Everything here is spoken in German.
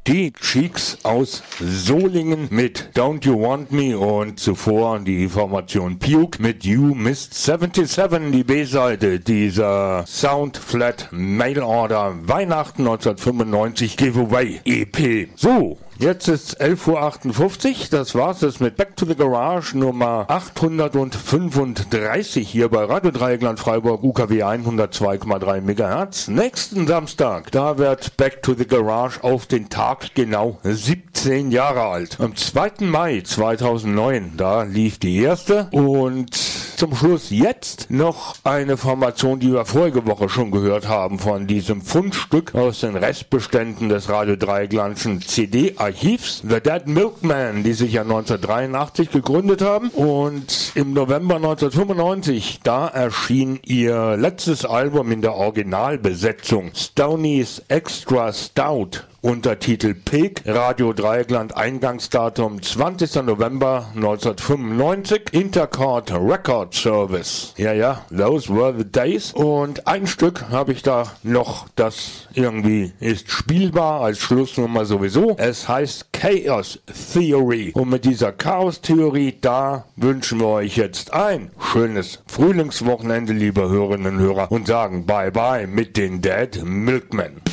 Die Cheeks aus Solingen mit Don't You Want Me und zuvor die Formation Puke mit You Missed 77, die B-Seite dieser Sound Flat Mail Order Weihnachten 1995 Giveaway EP. So. Jetzt ist 11:58 Uhr, das war's jetzt mit Back to the Garage Nummer 835 hier bei Radio Dreieckland Freiburg UKW 102,3 MHz. Nächsten Samstag, da wird Back to the Garage auf den Tag genau 17 Jahre alt. Am 2. Mai 2009, da lief die erste und zum Schluss jetzt noch eine Formation, die wir vorige Woche schon gehört haben, von diesem Fundstück aus den Restbeständen des Radio Dreiecklandschen CD-Archivs, The Dead Milkmen, die sich ja 1983 gegründet haben und im November 1995, da erschien ihr letztes Album in der Originalbesetzung, Stoney's Extra Stout. Untertitel Pig, Radio Dreieckland, Eingangsdatum 20. November 1995, Intercord Record Service. Ja, those were the days. Und ein Stück habe ich da noch, das irgendwie ist spielbar als Schlussnummer sowieso. Es heißt Chaos Theory. Und mit dieser Chaos-Theorie, da wünschen wir euch jetzt ein schönes Frühlingswochenende, liebe Hörerinnen und Hörer, und sagen Bye-bye mit den Dead Milkmen.